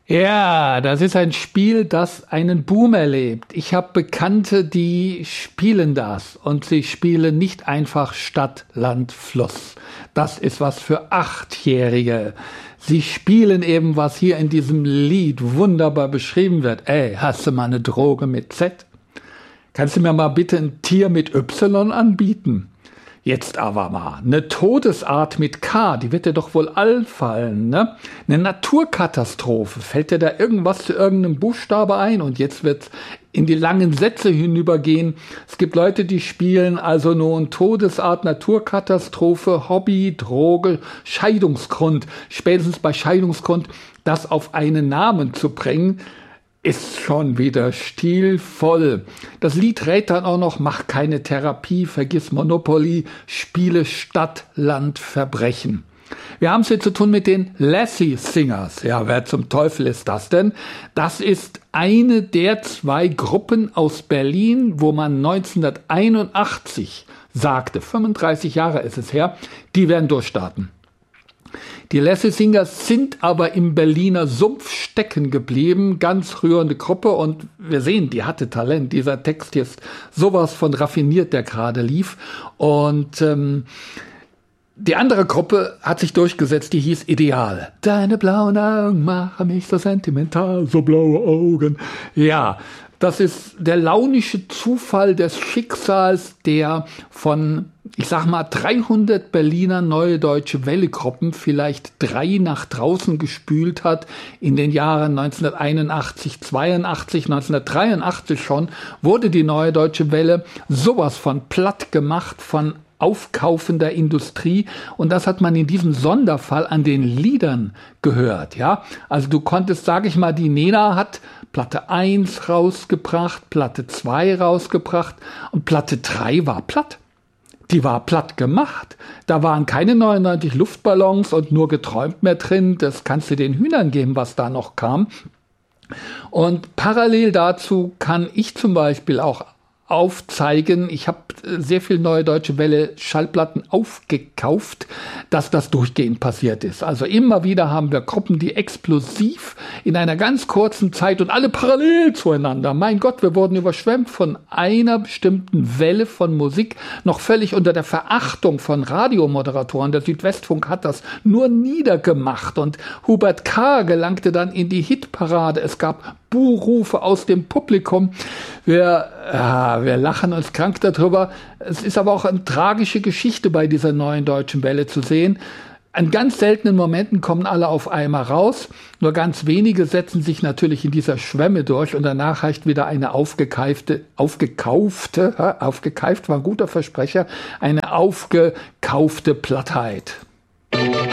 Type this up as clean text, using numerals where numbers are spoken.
Ja, das ist ein Spiel, das einen Boom erlebt. Ich habe Bekannte, die spielen das und sie spielen nicht einfach Stadt, Land, Fluss. Das ist was für Achtjährige. Sie spielen eben, was hier in diesem Lied wunderbar beschrieben wird. Ey, hast du mal eine Droge mit Z? Kannst du mir mal bitte ein Tier mit Y anbieten? Jetzt aber mal, eine Todesart mit K, die wird dir doch wohl einfallen, ne? Eine Naturkatastrophe, fällt dir da irgendwas zu irgendeinem Buchstabe ein? Und jetzt wird's in die langen Sätze hinübergehen. Es gibt Leute, die spielen also nun Todesart, Naturkatastrophe, Hobby, Droge, Scheidungsgrund. Spätestens bei Scheidungsgrund, das auf einen Namen zu bringen, ist schon wieder stilvoll. Das Lied rät dann auch noch, mach keine Therapie, vergiss Monopoly, spiele Stadt, Land, Verbrechen. Wir haben es hier zu tun mit den Lassie Singers. Ja, wer zum Teufel ist das denn? Das ist eine der zwei Gruppen aus Berlin, wo man 1981 sagte, 35 Jahre ist es her, die werden durchstarten. Die Lassie Singers sind aber im Berliner Sumpf stecken geblieben, ganz rührende Gruppe und wir sehen, die hatte Talent. Dieser Text hier ist sowas von raffiniert, der gerade lief und die andere Gruppe hat sich durchgesetzt, die hieß Ideal. Deine blauen Augen machen mich so sentimental, so blaue Augen. Ja, das ist der launische Zufall des Schicksals, der von, ich sag mal, 300 Berliner Neue Deutsche Welle-Gruppen vielleicht 3 nach draußen gespült hat. In den Jahren 1981, 82, 1983 schon wurde die Neue Deutsche Welle sowas von platt gemacht, von aufkaufender Industrie und das hat man in diesem Sonderfall an den Liedern gehört, ja. Also du konntest, sage ich mal, die Nena hat Platte 1 rausgebracht, Platte 2 rausgebracht und Platte 3 war platt. Die war platt gemacht. Da waren keine 99 Luftballons und nur geträumt mehr drin. Das kannst du den Hühnern geben, was da noch kam. Und parallel dazu kann ich zum Beispiel auch aufzeigen, ich habe sehr viel Neue Deutsche Welle Schallplatten aufgekauft, dass das durchgehend passiert ist. Also immer wieder haben wir Gruppen, die explosiv in einer ganz kurzen Zeit und alle parallel zueinander. Mein Gott, wir wurden überschwemmt von einer bestimmten Welle von Musik, noch völlig unter der Verachtung von Radiomoderatoren. Der Südwestfunk hat das nur niedergemacht und Hubert K. gelangte dann in die Hitparade. Es gab Buhrufe aus dem Publikum. Wir lachen uns krank darüber. Es ist aber auch eine tragische Geschichte bei dieser Neuen Deutschen Welle zu sehen. An ganz seltenen Momenten kommen alle auf einmal raus. Nur ganz wenige setzen sich natürlich in dieser Schwemme durch und danach reicht wieder eine aufgekeift war ein guter Versprecher, eine aufgekaufte Plattheit.